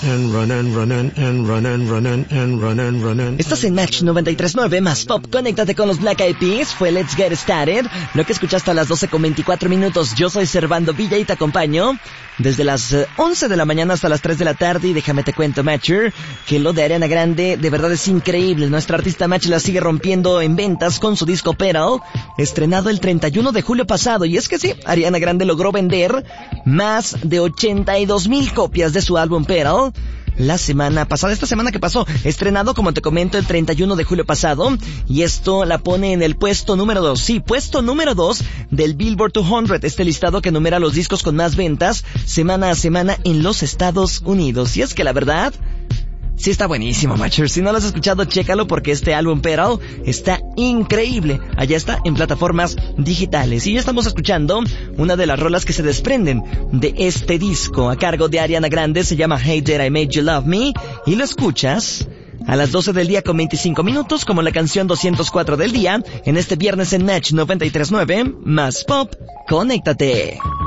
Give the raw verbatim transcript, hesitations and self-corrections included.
and run and run and and run and run and and run and run and. Estás en Match noventa y tres punto nueve más Pop. Conéctate con los Black Eyed Peas. Fue Let's Get Started. Lo que escuchaste a las doce con veinticuatro minutos. Yo soy Servando Villa y te acompaño desde las once de la mañana hasta las tres de la tarde. Y déjame te cuento, Matcher, que lo de Ariana Grande de verdad es increíble. Nuestra artista Match la sigue rompiendo en ventas con su disco Pearl, estrenado el treinta y uno de julio pasado. Y es que sí, Ariana Grande logró vender más de ochenta y dos mil copias de su álbum Pearl la semana pasada, esta semana que pasó, estrenado, como te comento, el treinta y uno de julio pasado, y esto la pone en el puesto número dos, sí, puesto número dos del Billboard doscientos, este listado que numera los discos con más ventas semana a semana en los Estados Unidos. Y es que la verdad, sí está buenísimo, Matcher. Si no lo has escuchado, chécalo porque este álbum Pearl está increíble. Allá está en plataformas digitales. Y ya estamos escuchando una de las rolas que se desprenden de este disco a cargo de Ariana Grande. Se llama Hey Did I Made You Love Me. Y lo escuchas a las doce del día con veinticinco minutos como la canción doscientos cuatro del día en este viernes en Match noventa y tres punto nueve más Pop. Conéctate.